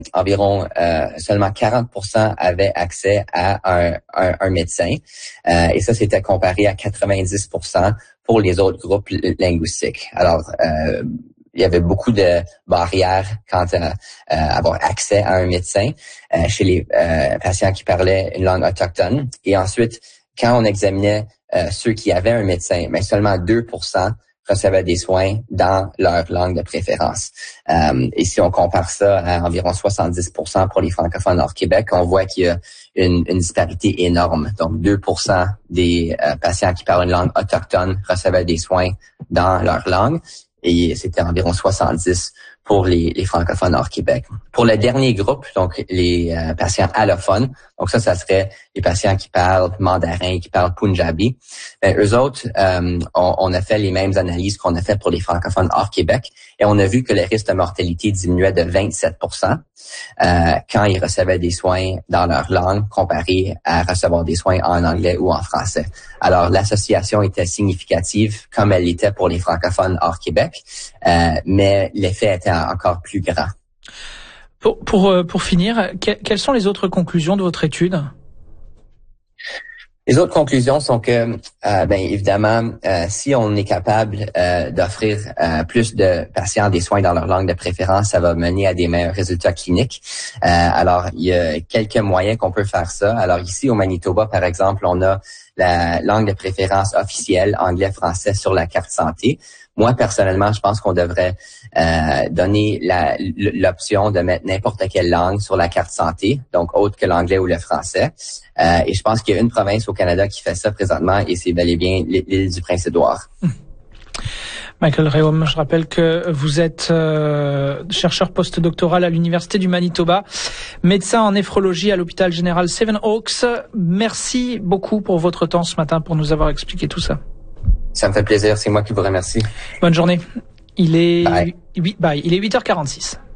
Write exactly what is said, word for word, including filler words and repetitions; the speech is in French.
environ euh, seulement quarante pour cent avaient accès à un, un, un médecin. Euh, et ça, c'était comparé à quatre-vingt-dix pour cent pour les autres groupes linguistiques. Alors, euh, il y avait beaucoup de barrières quant à euh, avoir accès à un médecin euh, chez les euh, patients qui parlaient une langue autochtone. Et ensuite, quand on examinait euh, ceux qui avaient un médecin, mais seulement deux pour cent recevaient des soins dans leur langue de préférence. Euh, et si on compare ça à environ soixante-dix pour cent pour les francophones hors Québec, on voit qu'il y a une, une disparité énorme. Donc, deux pour cent des euh, patients qui parlent une langue autochtone recevaient des soins dans leur langue. Et c'était environ soixante-dix pour les, les francophones hors Québec. Pour le dernier groupe, donc les euh, patients allophones, donc ça, ça serait les patients qui parlent mandarin, qui parlent punjabi. Ben, eux autres, euh, on, on a fait les mêmes analyses qu'on a fait pour les francophones hors Québec et on a vu que le risque de mortalité diminuait de vingt-sept pour cent euh, quand ils recevaient des soins dans leur langue comparé à recevoir des soins en anglais ou en français. Alors, l'association était significative comme elle l'était pour les francophones hors Québec, euh, mais l'effet était encore plus grand. Pour, pour, pour finir, que, quelles sont les autres conclusions de votre étude? Les autres conclusions sont que, euh, ben évidemment, euh, si on est capable euh, d'offrir euh, plus de patients des soins dans leur langue de préférence, ça va mener à des meilleurs résultats cliniques. Euh, alors, il y a quelques moyens qu'on peut faire ça. Alors ici, au Manitoba, par exemple, on a la langue de préférence officielle anglais-français sur la carte santé. Moi, personnellement, je pense qu'on devrait euh, donner la, l'option de mettre n'importe quelle langue sur la carte santé, donc autre que l'anglais ou le français. Euh, et je pense qu'il y a une province au Canada qui fait ça présentement et c'est bel et bien l'île du Prince-Édouard. Michael Réaume, je rappelle que vous êtes euh, chercheur postdoctoral à l'Université du Manitoba, médecin en néphrologie à l'hôpital général Seven Oaks. Merci beaucoup pour votre temps ce matin pour nous avoir expliqué tout ça. Ça me fait plaisir, c'est moi qui vous remercie. Bonne journée. Il est Bye. Bye. Il est huit heures quarante-six.